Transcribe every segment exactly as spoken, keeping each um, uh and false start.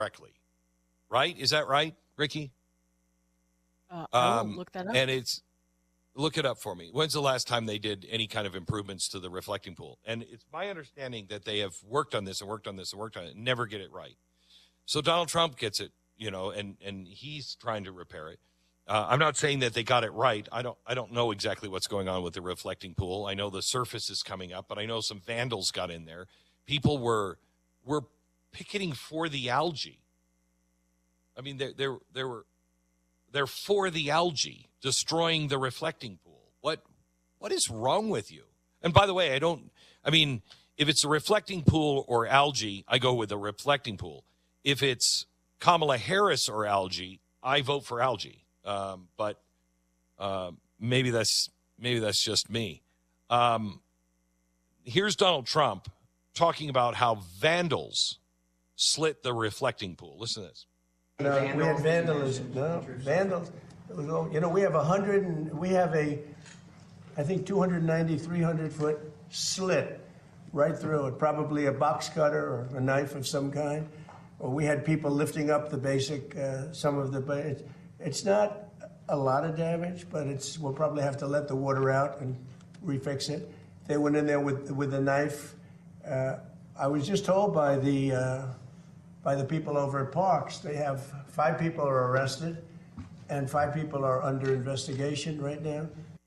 correctly, right? Is that right, Ricky? Uh, I will Um, look that up. and it's, look it up for me. When's the last time they did any kind of improvements to the reflecting pool? And it's my understanding that they have worked on this and worked on this and worked on it and never get it right. So Donald Trump gets it, you know, and, and he's trying to repair it. Uh, I'm not saying that they got it right. I don't I don't know exactly what's going on with the reflecting pool. I know the surface is coming up, but I know some vandals got in there. People were were picketing for the algae. I mean, they they they were they're for the algae, destroying the reflecting pool. What what is wrong with you? And by the way, I don't I mean, if it's a reflecting pool or algae, I go with the reflecting pool. If it's Kamala Harris or algae, I vote for algae. Um, but uh, maybe that's maybe that's just me. Um, here's Donald Trump talking about how vandals slit the reflecting pool. Listen to this. No, we had vandalism. No, vandals. You know, we have a hundred and we have a, I think, two ninety, three hundred foot slit right through it. Probably a box cutter or a knife of some kind. Or we had people lifting up the basic, uh, some of the. It's, it's not a lot of damage, but it's. We'll probably have to let the water out and refix it. They went in there with with a knife. Uh, I was just told by the. Uh, by the people over at Parks. They have five people are arrested and five people are under investigation right now.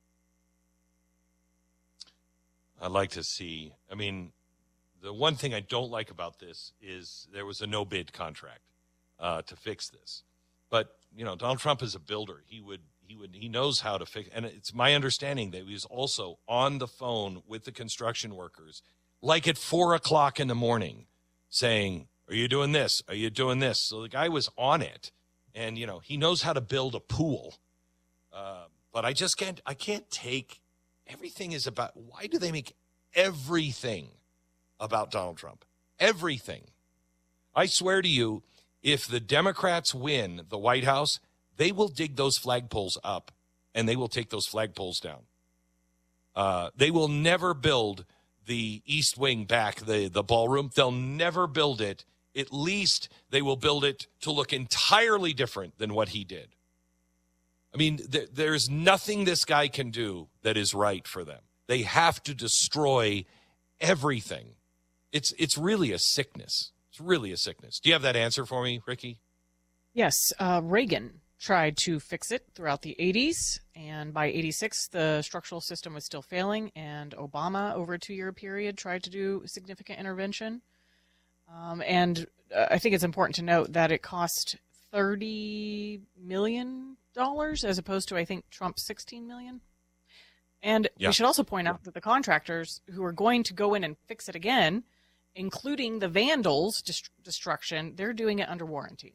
I'd like to see, I mean, the one thing I don't like about this is there was a no-bid contract uh, to fix this. But, you know, Donald Trump is a builder. He would, he would, he knows how to fix, and it's my understanding that he was also on the phone with the construction workers, like at four o'clock in the morning, saying, are you doing this? Are you doing this? So the guy was on it, and, you know, he knows how to build a pool. Uh, but I just can't, I can't take, everything is about, why do they make everything about Donald Trump? Everything. I swear to you, if the Democrats win the White House, they will dig those flagpoles up, and they will take those flagpoles down. Uh, they will never build the East Wing back, the, the ballroom. They'll never build it. At least they will build it to look entirely different than what he did. I mean, th- there's nothing this guy can do that is right for them. They have to destroy everything. It's it's really a sickness. It's really a sickness. Do you have that answer for me, Ricky? Yes. Uh, Reagan tried to fix it throughout the eighties, and by eighty-six, the structural system was still failing, and Obama, over a two-year period, tried to do significant intervention. Um, and uh, I think it's important to note that it cost thirty million dollars as opposed to, I think, Trump's sixteen million dollars. And yeah. We should also point out that the contractors who are going to go in and fix it again, including the vandals' dest- destruction, they're doing it under warranty.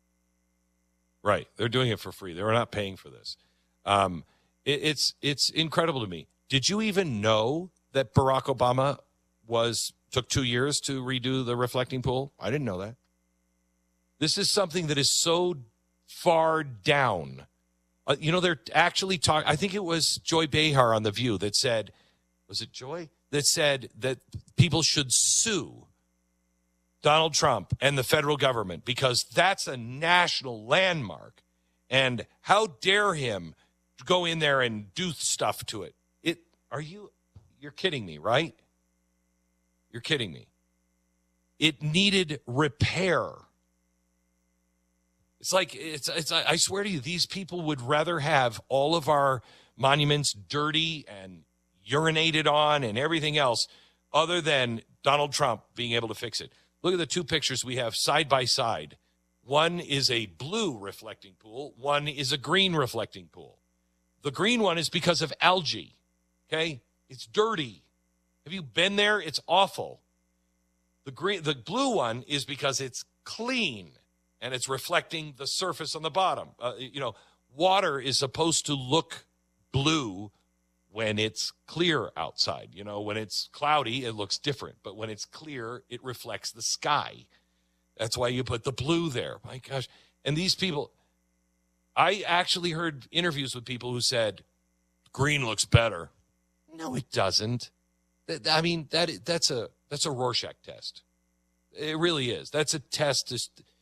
Right. They're doing it for free. They're not paying for this. Um, it, it's it's incredible to me. Did you even know that Barack Obama was took two years to redo the reflecting pool? I didn't know that. This is something that is so far down. Uh, you know, they're actually talking. I think it was Joy Behar on The View that said, was it Joy? That said that people should sue Donald Trump and the federal government because that's a national landmark. And how dare him go in there and do stuff to it? It are you you're kidding me, right? You're kidding me. It needed repair. It's like it's it's I swear to you, these people would rather have all of our monuments dirty and urinated on and everything else other than Donald Trump being able to fix it. Look at the two pictures we have side by side. One is a blue reflecting pool. One is a green reflecting pool. The green one is because of algae, okay? It's dirty. Have you been there? It's awful. The green, the blue one is because it's clean and it's reflecting the surface on the bottom. Uh, you know, water is supposed to look blue when it's clear outside. You know, when it's cloudy, it looks different. But when it's clear, it reflects the sky. That's why you put the blue there. My gosh. And these people, I actually heard interviews with people who said, green looks better. No, it doesn't. I mean, that that's a that's a Rorschach test. It really is. That's a test to